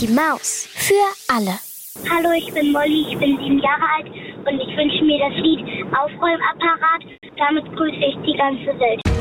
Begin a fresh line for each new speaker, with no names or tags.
Mickey Maus. Für alle.
Hallo, ich bin Molly, ich bin 7 Jahre alt und ich wünsche mir das Lied Aufräumapparat. Damit grüße ich die ganze Welt.